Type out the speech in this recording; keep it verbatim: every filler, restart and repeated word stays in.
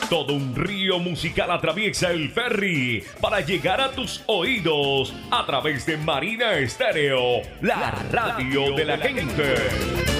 Todo un río musical atraviesa el ferry para llegar a tus oídos a través de Marina Estéreo, la radio de la gente.